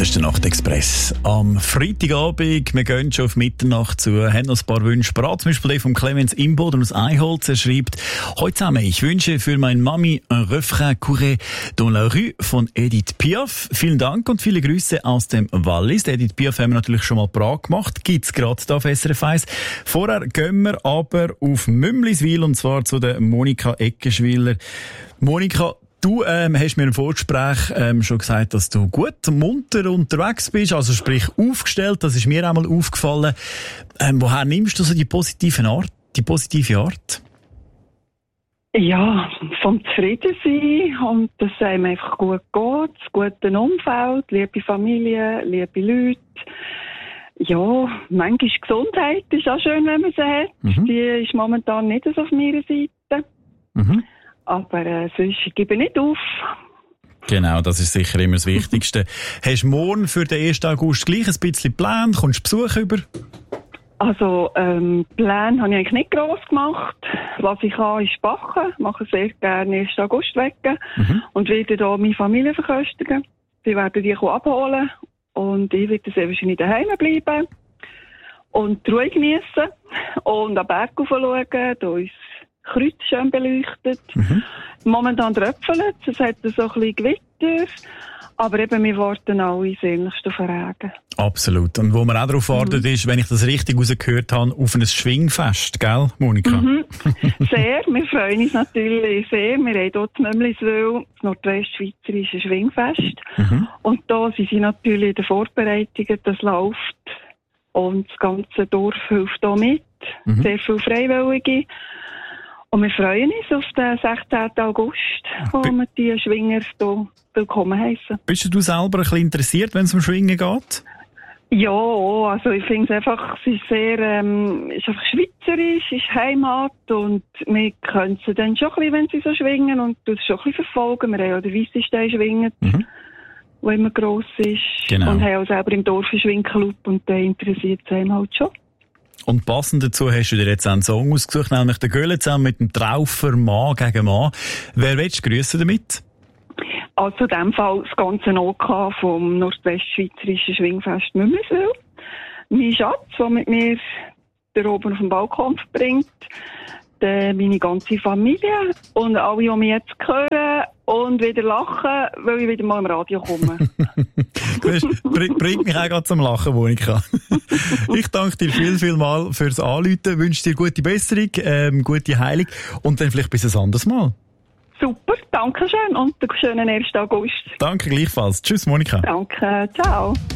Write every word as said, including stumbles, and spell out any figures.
Das ist der Nachtexpress. Am Freitagabend, wir gehen schon auf Mitternacht zu, haben noch ein paar Wünsche parat. Zum Beispiel der von Clemens Imboden aus Eiholz. Er schreibt: Heute zusammen, ich wünsche für meine Mami un refrain couré dans la rue von Edith Piaf. Vielen Dank und viele Grüße aus dem Wallis. Edith Piaf haben wir natürlich schon mal parat gemacht. Gibt's gerade da auf S R F eins. Vorher gehen wir aber auf Mümliswil und zwar zu der Monika Eckenschwiller. Monika, du ähm, hast mir im Vorgespräch ähm, schon gesagt, dass du gut, munter unterwegs bist, also sprich aufgestellt. Das ist mir einmal aufgefallen. Ähm, woher nimmst du so die positive Art? Die positive Art? Ja, vom Zufriedensein und dass es einem einfach gut geht, das gute Umfeld, liebe Familie, liebe Leute. Ja, manchmal Gesundheit ist auch schön, wenn man sie hat. Mhm. Die ist momentan nicht so auf meiner Seite. Mhm. Aber äh, sonst gebe ich nicht auf. Genau, das ist sicher immer das Wichtigste. Hast du morgen für den ersten August gleich ein bisschen Plan? Kommst du Besuch über? Also, ähm, Pläne habe ich eigentlich nicht gross gemacht. Was ich kann, ist backen. Ich mache sehr gerne ersten August wecken. Mhm. Und werde hier meine Familie verköstigen. Die werden die abholen. Und ich werde sehr wahrscheinlich daheim bleiben. Und die Ruhe geniessen. Und am Berg schauen. Da ist Kreuz schön beleuchtet. Mhm. Momentan tröpfelt es, es hat so ein bisschen Gewitter. Aber eben, wir warten alle sehnlichst auf den Regen. Absolut. Und wo man auch darauf wartet, mhm. ist, wenn ich das richtig rausgehört habe, auf ein Schwingfest, gell, Monika? Mhm. Sehr. Wir freuen uns natürlich sehr. Wir haben dort in Mümliswil das Nordwestschweizerische Schwingfest. Mhm. Und da sind sie natürlich in den Vorbereitungen, das läuft. Und das ganze Dorf hilft da mit. Mhm. Sehr viele Freiwillige. Und wir freuen uns auf den sechzehnten August, wo Be- wir die Schwinger hier willkommen heissen. Bist du selber ein bisschen interessiert, wenn es um Schwingen geht? Ja, also ich finde es einfach, es ist sehr, ähm, ist einfach schweizerisch, ist Heimat und wir können sie dann schon ein bisschen, wenn sie so schwingen und das schon ein bisschen verfolgen. Wir haben auch den Weissenstein schwingen, mhm. der immer gross ist. Genau. Und haben auch selber im Dorf einen Schwingclub und der interessiert es einem halt schon. Und passend dazu hast du dir jetzt einen Song ausgesucht, nämlich den Göhle zusammen mit dem Traufer Mann gegen Mann. Wer willst du grüssen damit? Also in diesem Fall das ganze O K vom Nordwestschweizerischen Schwingfest Mümliswil. Mein Schatz, der mit mir da oben auf dem Balkon verbringt. Dann meine ganze Familie und alle, die mich jetzt hören und wieder lachen, weil ich wieder mal im Radio komme. Das bringt mich auch gerade zum Lachen, Monika. Ich danke dir viel, viel mal fürs Anrufen, wünsche dir gute Besserung, ähm, gute Heilung und dann vielleicht bis ein anderes Mal. Super, danke schön und einen schönen ersten August. Danke gleichfalls. Tschüss, Monika. Danke, ciao.